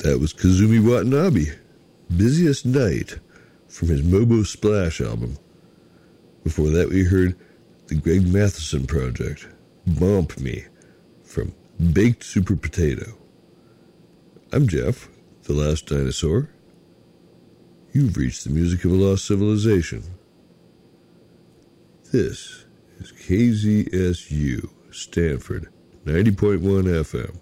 That was Kazumi Watanabe, Busiest Night, from his Mobo Splash album. Before that we heard the Greg Matheson Project, Bump Me, from Baked Super Potato. I'm Jeff, the Last Dinosaur. You've reached the music of a lost civilization. This is KZSU, Stanford, 90.1 FM.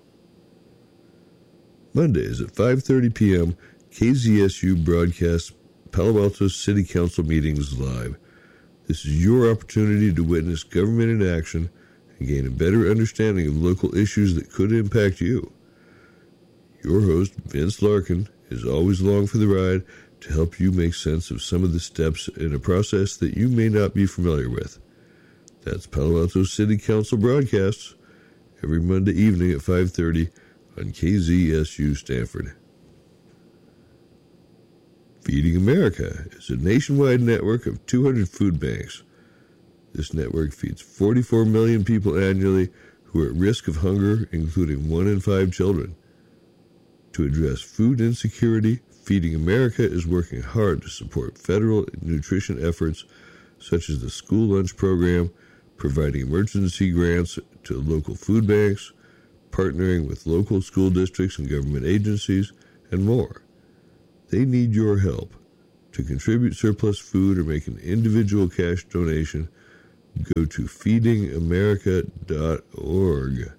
Mondays at 5:30 p.m., KZSU broadcasts Palo Alto City Council meetings live. This is your opportunity to witness government in action and gain a better understanding of local issues that could impact you. Your host, Vince Larkin, is always along for the ride to help you make sense of some of the steps in a process that you may not be familiar with. That's Palo Alto City Council broadcasts every Monday evening at 5:30 on KZSU Stanford. Feeding America is a nationwide network of 200 food banks. This network feeds 44 million people annually who are at risk of hunger, including 1 in 5 children. To address food insecurity, Feeding America is working hard to support federal nutrition efforts such as the school lunch program, providing emergency grants to local food banks, partnering with local school districts and government agencies, and more. They need your help. To contribute surplus food or make an individual cash donation, go to feedingamerica.org.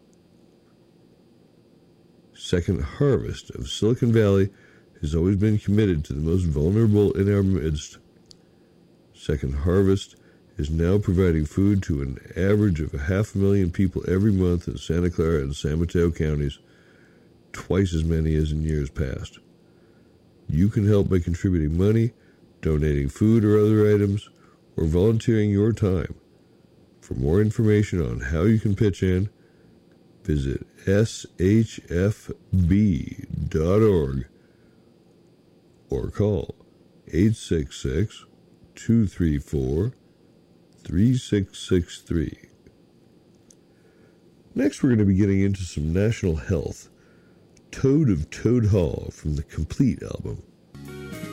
Second Harvest of Silicon Valley has always been committed to the most vulnerable in our midst. Second Harvest is now providing food to an average of 500,000 people every month in Santa Clara and San Mateo counties, twice as many as in years past. You can help by contributing money, donating food or other items, or volunteering your time. For more information on how you can pitch in, visit shfb.org or call 866-234-3663. Next, we're going to be getting into some national health. Toad of Toad Hall from the Complete album.